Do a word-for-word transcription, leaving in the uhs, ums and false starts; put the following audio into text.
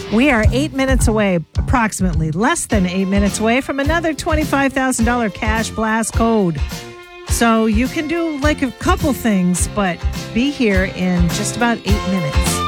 We are eight minutes away, approximately less than eight minutes away from another twenty-five thousand dollars Cash Blast code. So you can do like a couple things, but be here in just about eight minutes.